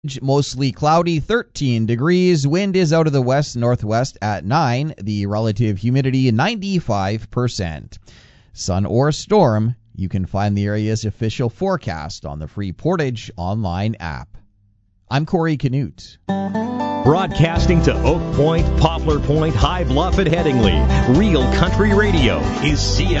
Mostly cloudy, 13 degrees. Wind is out of the west-northwest at 9. The relative humidity, 95%. Sun or storm, you can find the area's official forecast on the free Portage online app. I'm Corey Canute. Broadcasting to Oak Point, Poplar Point, High Bluff, and Headingley. Real Country Radio is CM.